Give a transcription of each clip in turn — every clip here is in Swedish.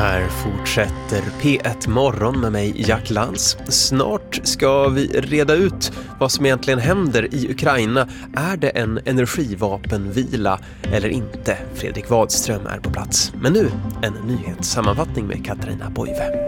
Här fortsätter P1 Morgon med mig, Jack Lantz. Snart ska vi reda ut vad som egentligen händer i Ukraina. Är det en energivapenvila eller inte? Fredrik Wadström är på plats. Men nu en nyhetssammanfattning med Katarina Boive.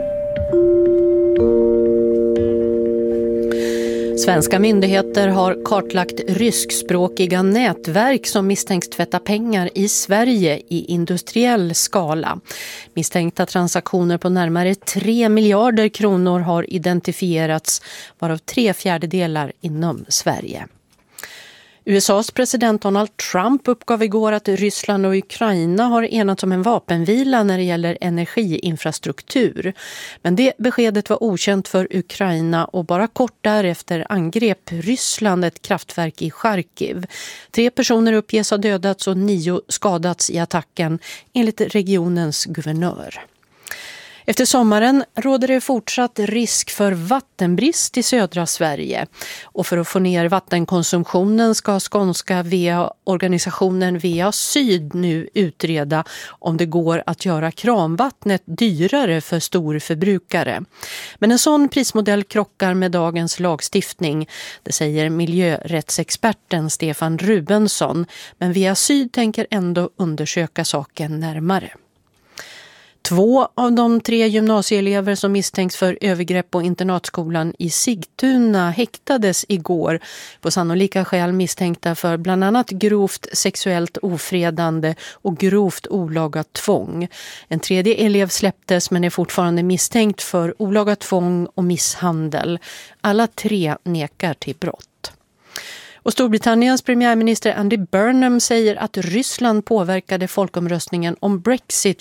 Svenska myndigheter har kartlagt ryskspråkiga nätverk som misstänks tvätta pengar i Sverige i industriell skala. Misstänkta transaktioner på närmare 3 miljarder kronor har identifierats, varav 3/4 inom Sverige. USAs president Donald Trump uppgav igår att Ryssland och Ukraina har enats om en vapenvila när det gäller energiinfrastruktur. Men det beskedet var okänt för Ukraina och bara kort därefter angrep Ryssland ett kraftverk i Charkiv. 3 personer uppges ha dödats och 9 skadats i attacken, enligt regionens guvernör. Efter sommaren råder det fortsatt risk för vattenbrist i södra Sverige. Och för att få ner vattenkonsumtionen ska skånska VA-organisationen VA Syd nu utreda om det går att göra kranvattnet dyrare för storförbrukare. Men en sån prismodell krockar med dagens lagstiftning, det säger miljörättsexperten Stefan Rubensson. Men VA Syd tänker ändå undersöka saken närmare. 2 av de 3 gymnasieelever som misstänks för övergrepp på internatskolan i Sigtuna häktades igår på sannolika skäl misstänkta för bland annat grovt sexuellt ofredande och grovt olaga tvång. En 3:e elev släpptes men är fortfarande misstänkt för olaga tvång och misshandel. Alla 3 nekar till brott. Och Storbritanniens premiärminister Andy Burnham säger att Ryssland påverkade folkomröstningen om Brexit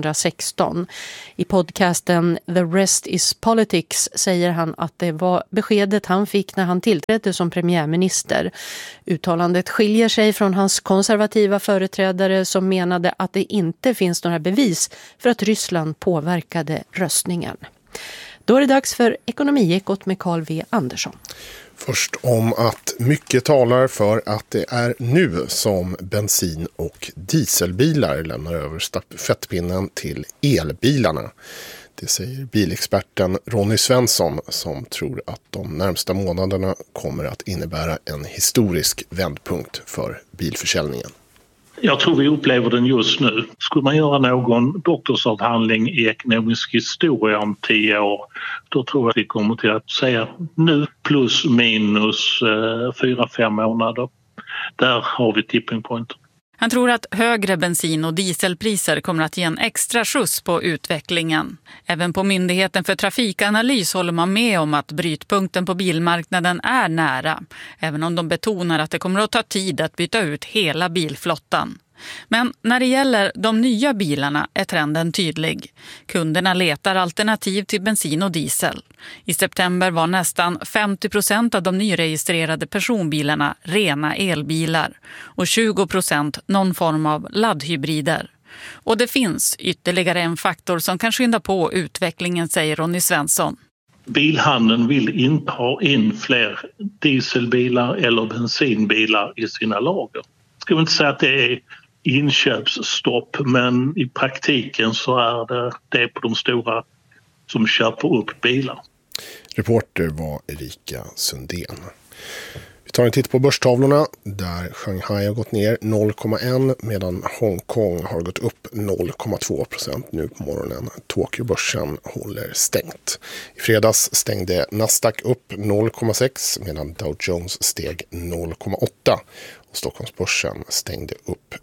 2016. I podcasten The Rest is Politics säger han att det var beskedet han fick när han tillträdde som premiärminister. Uttalandet skiljer sig från hans konservativa företrädare som menade att det inte finns några bevis för att Ryssland påverkade röstningen. Då är det dags för Ekonomiekot med Carl V. Andersson. Först om att mycket talar för att det är nu som bensin- och dieselbilar lämnar över stafettpinnen till elbilarna. Det säger bilexperten Ronny Svensson som tror att de närmsta månaderna kommer att innebära en historisk vändpunkt för bilförsäljningen. Jag tror vi upplever den just nu. Skulle man göra någon doktorsavhandling i ekonomisk historia om 10 år, då tror jag att vi kommer till att säga nu plus minus 4-5 månader. Där har vi tipping point. Han tror att högre bensin- och dieselpriser kommer att ge en extra skjuts på utvecklingen. Även på Myndigheten för trafikanalys håller man med om att brytpunkten på bilmarknaden är nära. Även om de betonar att det kommer att ta tid att byta ut hela bilflottan. Men när det gäller de nya bilarna är trenden tydlig. Kunderna letar alternativ till bensin och diesel. I september var nästan 50% av de nyregistrerade personbilarna rena elbilar och 20% någon form av laddhybrider. Och det finns ytterligare en faktor som kan skynda på utvecklingen, säger Ronny Svensson. Bilhandeln vill inte ha in fler dieselbilar eller bensinbilar i sina lager. Ska vi inte säga att det är inköpsstopp, men i praktiken så är det på de stora som köper upp bilar. Reporter var Erika Sundén. Vi tar en titt på börstavlorna där Shanghai har gått ner 0,1 medan Hongkong har gått upp 0,2% nu på morgonen. Tokyobörsen håller stängt. I fredags stängde Nasdaq upp 0,6 medan Dow Jones steg 0,8. Stockholmsbörsen stängde upp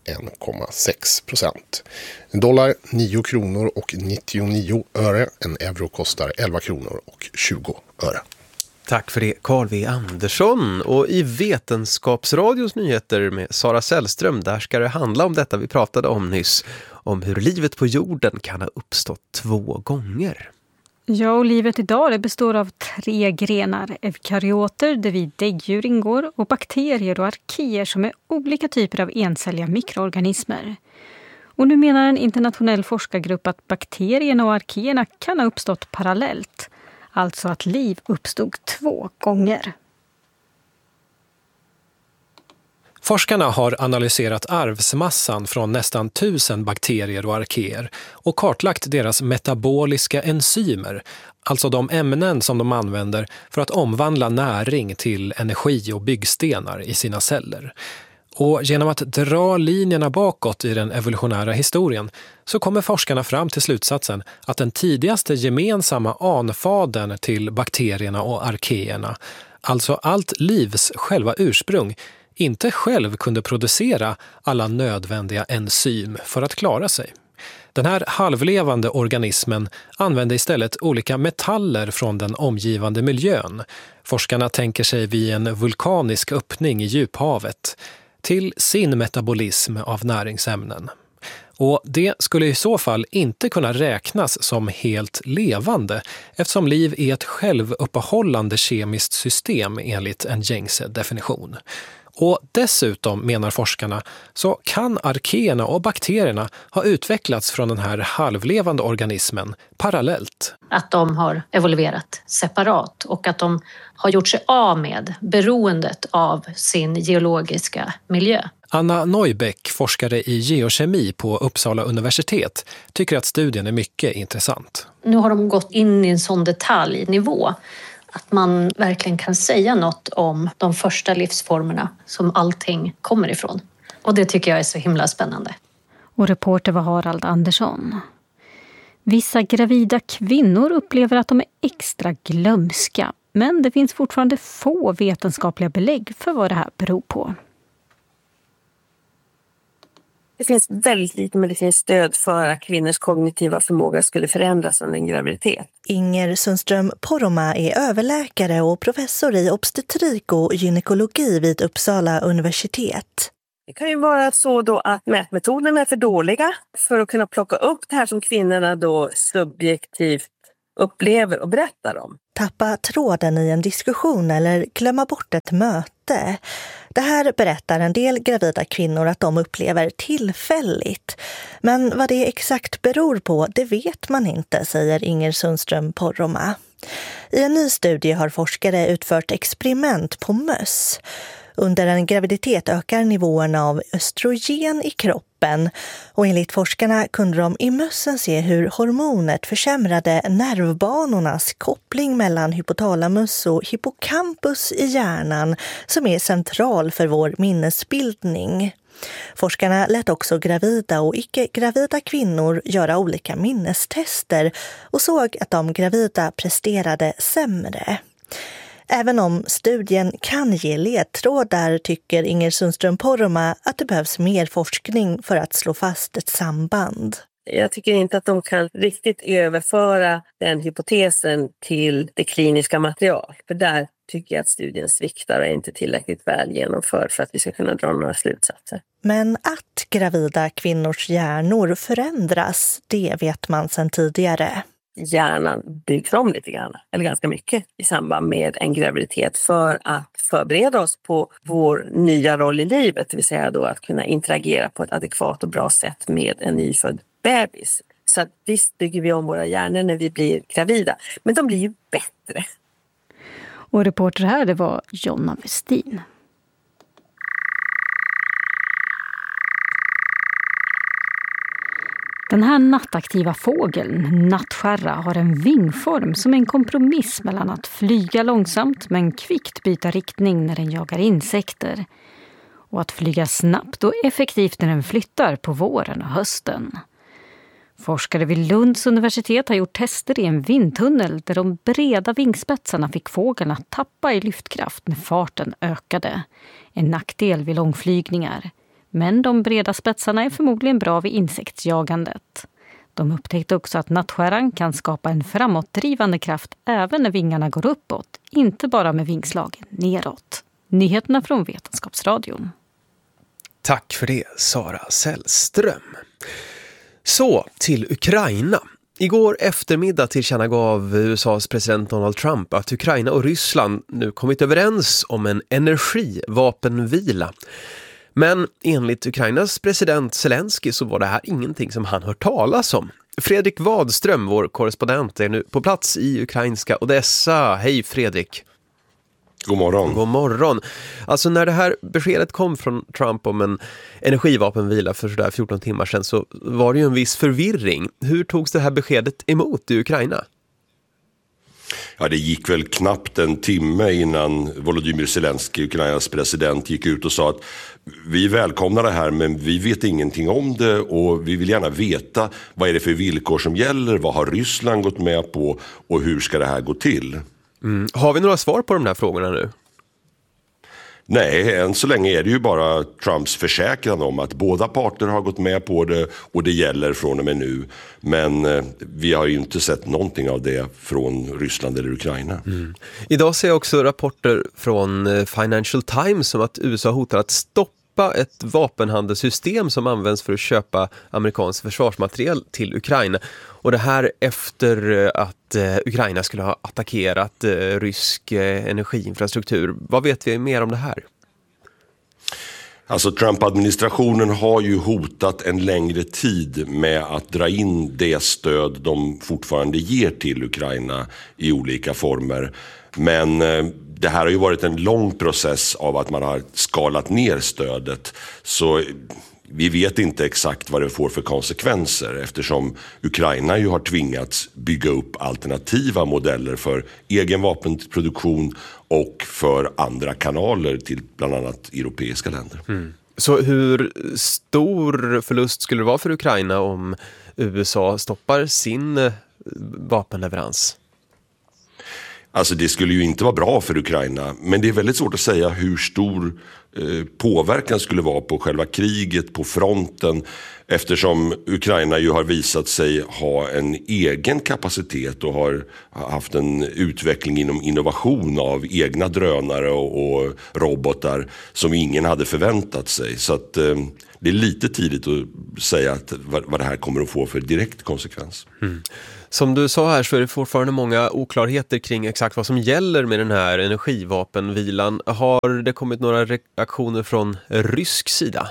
1,6%. En dollar 9 kronor och 99 öre. En euro kostar 11 kronor och 20 öre. Tack för det, Carl V. Andersson. Och i Vetenskapsradios nyheter med Sara Sällström, där ska det handla om detta vi pratade om nyss. Om hur livet på jorden kan ha uppstått 2 gånger. Ja, och livet idag det består av 3 grenar. Eukaryoter, där vi däggdjur ingår, och bakterier och arkeer som är olika typer av encelliga mikroorganismer. Och nu menar en internationell forskargrupp att bakterierna och arkeerna kan ha uppstått parallellt. Alltså att liv uppstod 2 gånger. Forskarna har analyserat arvsmassan från nästan 1000 bakterier och arkéer och kartlagt deras metaboliska enzymer, alltså de ämnen som de använder för att omvandla näring till energi och byggstenar i sina celler. Och genom att dra linjerna bakåt i den evolutionära historien så kommer forskarna fram till slutsatsen att den tidigaste gemensamma anfadern till bakterierna och arkéerna, alltså allt livs själva ursprung, inte själv kunde producera alla nödvändiga enzym för att klara sig. Den här halvlevande organismen använde istället olika metaller från den omgivande miljön. Forskarna tänker sig vid en vulkanisk öppning i djuphavet till sin metabolism av näringsämnen. Och det skulle i så fall inte kunna räknas som helt levande eftersom liv är ett självuppehållande kemiskt system enligt en gängse definition. Och dessutom, menar forskarna, så kan arkéerna och bakterierna ha utvecklats från den här halvlevande organismen parallellt. Att de har evolverat separat och att de har gjort sig av med beroendet av sin geologiska miljö. Anna Neubeck, forskare i geokemi på Uppsala universitet, tycker att studien är mycket intressant. Nu har de gått in i en sån detaljnivå att man verkligen kan säga något om de första livsformerna som allting kommer ifrån. Och det tycker jag är så himla spännande. Och reporter var Harald Andersson. Vissa gravida kvinnor upplever att de är extra glömska. Men det finns fortfarande få vetenskapliga belägg för vad det här beror på. Det finns väldigt lite medicinskt stöd för att kvinnors kognitiva förmåga skulle förändras under en graviditet. Inger Sundström Poromaa är överläkare och professor i obstetrik och gynekologi vid Uppsala universitet. Det kan ju vara så då att mätmetoderna är för dåliga för att kunna plocka upp det här som kvinnorna då subjektivt upplever och berättar om. Tappa tråden i en diskussion eller glömma bort ett möte. Det här berättar en del gravida kvinnor att de upplever tillfälligt. Men vad det exakt beror på, det vet man inte, säger Inger Sundström Poromaa. I en ny studie har forskare utfört experiment på möss. Under en graviditet ökar nivåerna av östrogen i kroppen och enligt forskarna kunde de i mössen se hur hormonet försämrade nervbanornas koppling mellan hypotalamus och hippocampus i hjärnan som är central för vår minnesbildning. Forskarna lät också gravida och icke-gravida kvinnor göra olika minnestester och såg att de gravida presterade sämre. Även om studien kan ge ledtrådar tycker Inger Sundström Poromaa att det behövs mer forskning för att slå fast ett samband. Jag tycker inte att de kan riktigt överföra den hypotesen till det kliniska material. För där tycker jag att studien sviktar och är inte tillräckligt väl genomförd för att vi ska kunna dra några slutsatser. Men att gravida kvinnors hjärnor förändras, det vet man sedan tidigare. Hjärnan byggs om lite grann, eller ganska mycket i samband med en graviditet för att förbereda oss på vår nya roll i livet, det vill säga då att kunna interagera på ett adekvat och bra sätt med en nyfödd bebis. Så att visst bygger vi om våra hjärnor när vi blir gravida, men de blir ju bättre. Och reporter här, det var Jonna Westin. Den här nattaktiva fågeln, nattskärra, har en vingform som är en kompromiss mellan att flyga långsamt men kvickt byta riktning när den jagar insekter och att flyga snabbt och effektivt när den flyttar på våren och hösten. Forskare vid Lunds universitet har gjort tester i en vindtunnel där de breda vingspetsarna fick fågeln att tappa i lyftkraft när farten ökade. En nackdel vid långflygningar. Men de breda spetsarna är förmodligen bra vid insektsjagandet. De upptäckte också att nattskärran kan skapa en framåtdrivande kraft även när vingarna går uppåt, inte bara med vingslagen neråt. Nyheterna från Vetenskapsradion. Tack för det, Sara Sällström. Så till Ukraina. Igår eftermiddag tillkännagav USAs president Donald Trump att Ukraina och Ryssland nu kommit överens om en energivapenvila. Men enligt Ukrainas president Zelensky så var det här ingenting som han hört talas om. Fredrik Wadström, vår korrespondent, är nu på plats i ukrainska Odessa. Hej Fredrik! God morgon. God morgon. Alltså när det här beskedet kom från Trump om en energivapenvila för sådär 14 timmar sedan så var det ju en viss förvirring. Hur togs det här beskedet emot i Ukraina? Ja, det gick väl knappt en timme innan Volodymyr Zelensky, Ukrainas president, gick ut och sa att vi välkomnar det här men vi vet ingenting om det och vi vill gärna veta vad är det för villkor som gäller, vad har Ryssland gått med på och hur ska det här gå till? Har vi några svar på de här frågorna nu? Nej, än så länge är det ju bara Trumps försäkran om att båda parter har gått med på det och det gäller från och med nu. Men vi har ju inte sett någonting av det från Ryssland eller Ukraina. Idag ser jag också rapporter från Financial Times om att USA hotar att stoppa ett vapenhandelssystem som används för att köpa amerikansk försvarsmateriel till Ukraina. Och det här efter att Ukraina skulle ha attackerat rysk energiinfrastruktur. Vad vet vi mer om det här? Alltså Trump-administrationen har ju hotat en längre tid med att dra in det stöd de fortfarande ger till Ukraina i olika former. Men det här har ju varit en lång process av att man har skalat ner stödet. Så vi vet inte exakt vad det får för konsekvenser eftersom Ukraina ju har tvingats bygga upp alternativa modeller för egen vapenproduktion och för andra kanaler till bland annat europeiska länder. Så hur stor förlust skulle det vara för Ukraina om USA stoppar sin vapenleverans? Alltså det skulle ju inte vara bra för Ukraina, men det är väldigt svårt att säga hur stor påverkan skulle vara på själva kriget, på fronten, eftersom Ukraina ju har visat sig ha en egen kapacitet och har haft en utveckling inom innovation av egna drönare och robotar som ingen hade förväntat sig. Så att det är lite tidigt att säga att vad det här kommer att få för direkt konsekvens. Som du sa här så är det fortfarande många oklarheter kring exakt vad som gäller med den här energivapenvilan. Har det kommit några reaktioner från rysk sida?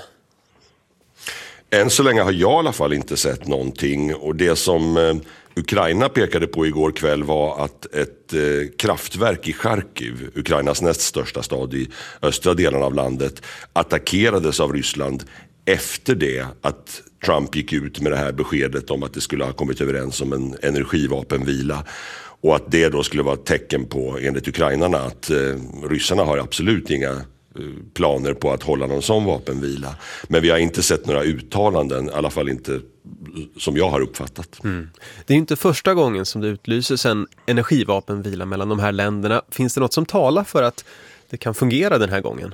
Än så länge har jag i alla fall inte sett någonting och det som Ukraina pekade på igår kväll var att ett kraftverk i Charkiv, Ukrainas näst största stad i östra delen av landet, attackerades av Ryssland efter det att Trump gick ut med det här beskedet om att det skulle ha kommit överens om en energivapenvila och att det då skulle vara ett tecken på, enligt ukrainarna, att ryssarna har absolut inga planer på att hålla någon sån vapenvila. Men vi har inte sett några uttalanden, i alla fall inte som jag har uppfattat. Det är inte första gången som det utlyses en energivapenvila mellan de här länderna. Finns det något som talar för att det kan fungera den här gången?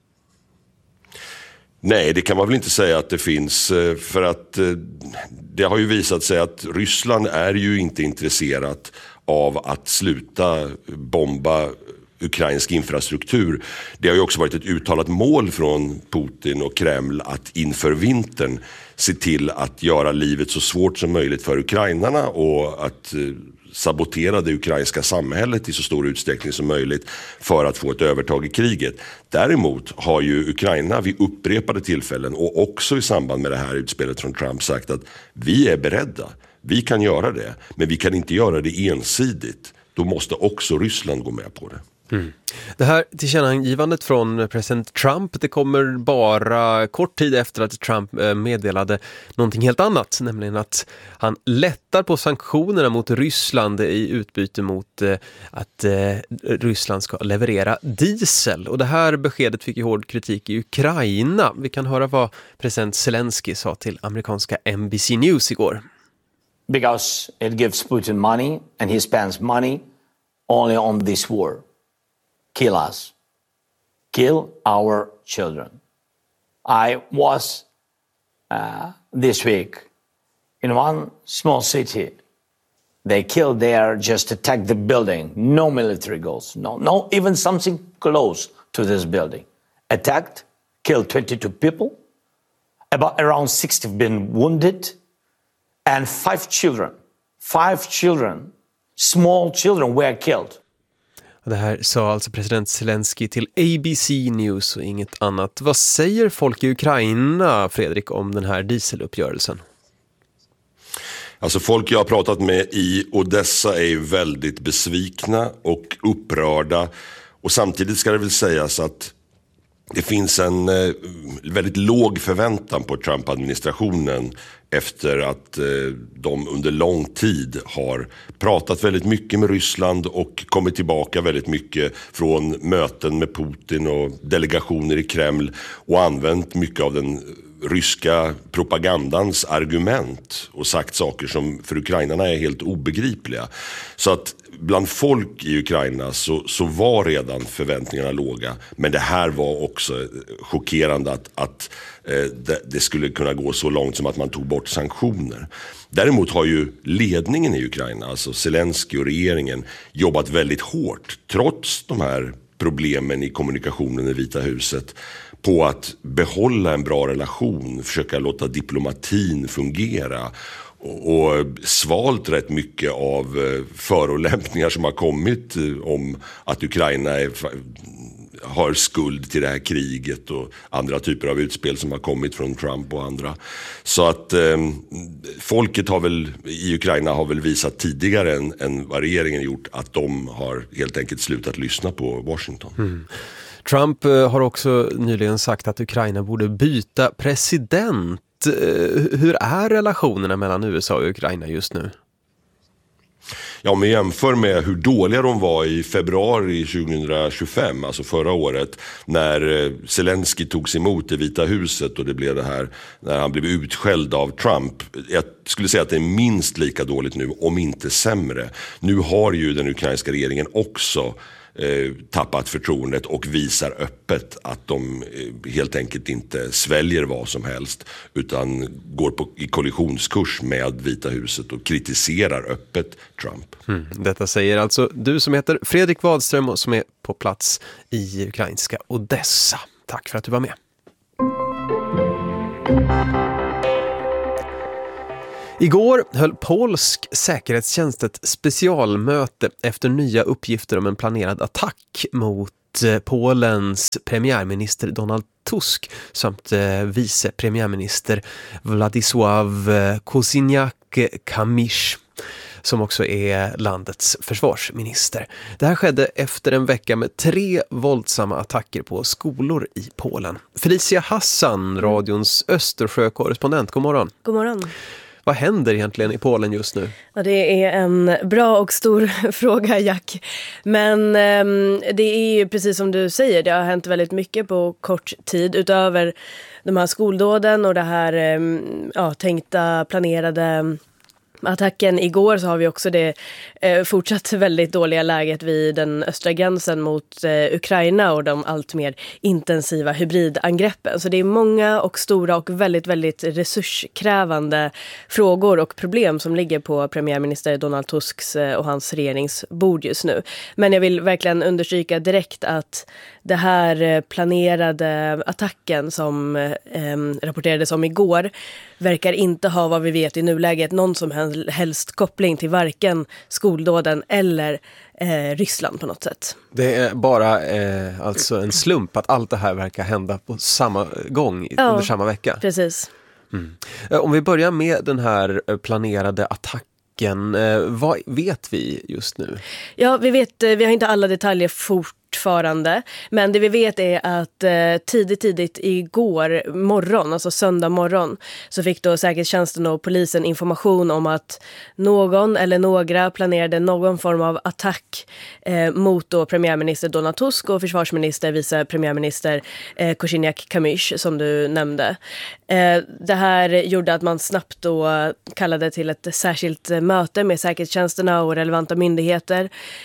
Nej, det kan man väl inte säga att det finns, för att det har ju visat sig att Ryssland är ju inte intresserat av att sluta bomba ukrainsk infrastruktur. Det har ju också varit ett uttalat mål från Putin och Kreml att inför vintern se till att göra livet så svårt som möjligt för ukrainarna och att sabotera det ukrainska samhället i så stor utsträckning som möjligt för att få ett övertag i kriget. Däremot har ju Ukraina vid upprepade tillfällen och också i samband med det här utspelet från Trump sagt att vi är beredda, vi kan göra det, men vi kan inte göra det ensidigt. Då måste också Ryssland gå med på det. Det här tillkännagivandet från president Trump, det kommer bara kort tid efter att Trump meddelade någonting helt annat, nämligen att han lättar på sanktionerna mot Ryssland i utbyte mot att Ryssland ska leverera diesel. Och det här beskedet fick ju hård kritik i Ukraina. Vi kan höra vad president Zelensky sa till amerikanska NBC News igår. Because it gives Putin money and he spends money only on this war. Kill us. Kill our children. I was this week in one small city. They killed there, just attacked the building. No military goals. No, even something close to this building. Attacked, killed 22 people. Around 60 have been wounded. And 5 children, small children were killed. Det här sa alltså president Zelensky till ABC News och inget annat. Vad säger folk i Ukraina, Fredrik, om den här dieseluppgörelsen? Alltså folk jag har pratat med i Odessa är ju väldigt besvikna och upprörda. Och samtidigt ska det väl sägas att det finns en väldigt låg förväntan på Trump-administrationen efter att de under lång tid har pratat väldigt mycket med Ryssland och kommit tillbaka väldigt mycket från möten med Putin och delegationer i Kreml och använt mycket av den ryska propagandans argument och sagt saker som för ukrainarna är helt obegripliga. Så att bland folk i Ukraina så var redan förväntningarna låga. Men det här var också chockerande att det skulle kunna gå så långt som att man tog bort sanktioner. Däremot har ju ledningen i Ukraina, alltså Zelensky och regeringen, jobbat väldigt hårt trots de här problemen i kommunikationen i Vita huset på att behålla en bra relation, försöka låta diplomatin fungera och svalt rätt mycket av förolämpningar som har kommit om att Ukraina har skuld till det här kriget och andra typer av utspel som har kommit från Trump och andra. Så att folket i Ukraina har väl visat tidigare än vad regeringen gjort att de har helt enkelt slutat lyssna på Washington. Mm. Trump har också nyligen sagt att Ukraina borde byta president. Hur är relationerna mellan USA och Ukraina just nu? Ja, om vi jämför med hur dåliga de var i februari 2025, alltså förra året, när Zelensky togs emot i Vita huset och det blev det här, när han blev utskälld av Trump. Jag skulle säga att det är minst lika dåligt nu, om inte sämre. Nu har ju den ukrainska regeringen också tappat förtroendet och visar öppet att de helt enkelt inte sväljer vad som helst utan går i kollisionskurs med Vita huset och kritiserar öppet Trump. Detta säger alltså du som heter Fredrik Wadström och som är på plats i ukrainska Odessa. Tack för att du var med. Igår höll polsk säkerhetstjänst ett specialmöte efter nya uppgifter om en planerad attack mot Polens premiärminister Donald Tusk samt vice premiärminister Władysław Kosiniak-Kamysz, som också är landets försvarsminister. Det här skedde efter en vecka med 3 våldsamma attacker på skolor i Polen. Felicia Hassan, radions Östersjö-korrespondent. God morgon. God morgon. Vad händer egentligen i Polen just nu? Ja, det är en bra och stor fråga, Jack. Men det är ju precis som du säger, det har hänt väldigt mycket på kort tid. Utöver de här skoldåden och det här tänkta planerade attacken igår så har vi också det fortsatt väldigt dåliga läget vid den östra gränsen mot Ukraina och de allt mer intensiva hybridangreppen. Så det är många och stora och väldigt, väldigt resurskrävande frågor och problem som ligger på premiärminister Donald Tusks och hans regeringsbord just nu. Men jag vill verkligen understryka direkt att det här planerade attacken som rapporterades om igår verkar inte ha, vad vi vet i nuläget, någon som helst koppling till varken skoldåden eller Ryssland på något sätt. Det är bara alltså en slump att allt det här verkar hända på samma gång under samma vecka. Precis. Om vi börjar med den här planerade attacken, vad vet vi just nu? Ja, vi har inte alla detaljer fortfarande, men det vi vet är att tidigt igår morgon, alltså söndag morgon, så fick då säkerhetstjänsten och polisen information om att någon eller några planerade någon form av attack mot då premiärminister Donald Tusk och försvarsminister, vice premiärminister Kosiniak-Kamysz som du nämnde. Det här gjorde att man snabbt då kallade till ett särskilt möte med säkerhetstjänsterna och relevanta myndigheter.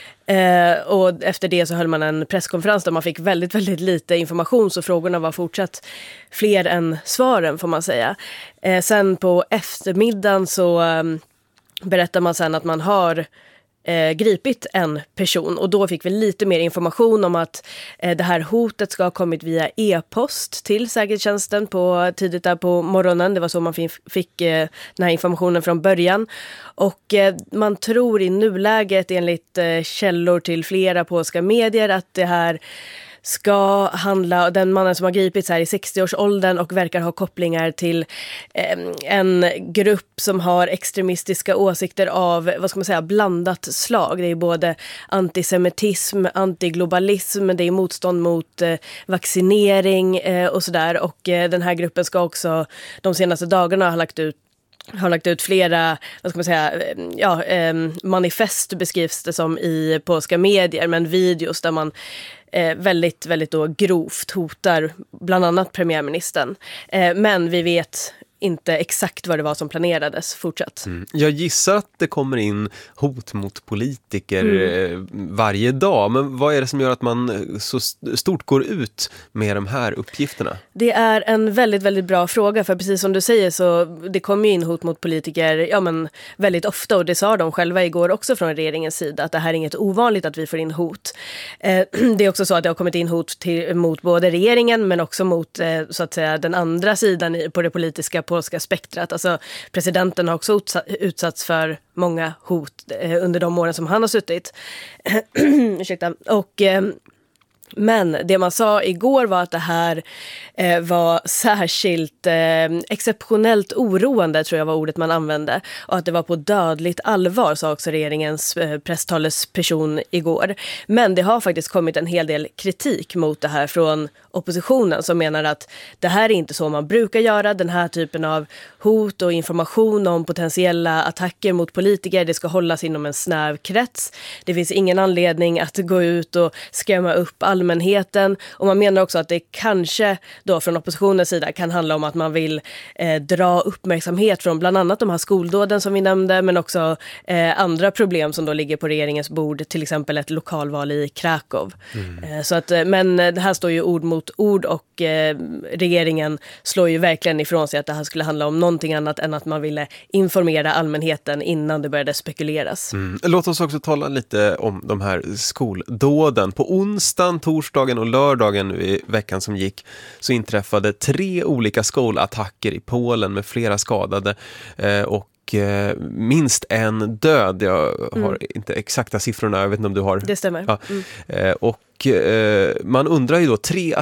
Och efter det så höll man en presskonferens där man fick väldigt, väldigt lite information, så frågorna var fortsatt fler än svaren, får man säga. Sen på eftermiddagen så berättar man sen att man har gripit en person, och då fick vi lite mer information om att det här hotet ska ha kommit via e-post till säkerhetstjänsten tidigt där på morgonen. Det var så man fick den här informationen från början, och man tror i nuläget enligt källor till flera polska medier att det här ska handla, den mannen som har gripits här i 60-årsåldern och verkar ha kopplingar till en grupp som har extremistiska åsikter av, vad ska man säga, blandat slag. Det är både antisemitism, antiglobalism, det är motstånd mot vaccinering och sådär. Och den här gruppen ska också de senaste dagarna ha lagt ut flera, vad ska man säga, manifest beskrivs det som i polska medier, men videos där man väldigt, väldigt då grovt hotar bland annat premiärministern. Men vi vet inte exakt vad det var som planerades fortsatt. Jag gissar att det kommer in hot mot politiker varje dag. Men vad är det som gör att man så stort går ut med de här uppgifterna? Det är en väldigt, väldigt bra fråga, för precis som du säger så det kommer in hot mot politiker väldigt ofta, och det sa de själva igår också från regeringens sida, att det här är inget ovanligt att vi får in hot. Det är också så att det har kommit in hot mot både regeringen men också mot så att säga den andra sidan på det politiska polska spektrat. Alltså presidenten har också utsatts för många hot under de åren som han har suttit. Ursäkta. Men det man sa igår var att det här var särskilt exceptionellt oroande, tror jag var ordet man använde. Och att det var på dödligt allvar, sa också regeringens presstalesperson igår. Men det har faktiskt kommit en hel del kritik mot det här från oppositionen, som menar att det här är inte så man brukar göra. Den här typen av hot och information om potentiella attacker mot politiker, det ska hållas inom en snäv krets. Det finns ingen anledning att gå ut och skrämma upp allmänheten. Och man menar också att det kanske då från oppositionens sida kan handla om att man vill dra uppmärksamhet från bland annat de här skoldåden som vi nämnde, men också andra problem som då ligger på regeringens bord, till exempel ett lokalval i Krakow. Så att, men det här står ju ord mot ord, och regeringen slår ju verkligen ifrån sig att det här skulle handla om någonting annat än att man ville informera allmänheten innan det började spekuleras. Låt oss också tala lite om de här skoldåden. På onsdagen, torsdagen och lördagen nu i veckan som gick så inträffade 3 olika skolattacker i Polen med flera skadade och minst en död. Jag har inte exakta siffrorna, jag vet inte om du har. Det stämmer. Ja. Och man undrar ju då, 3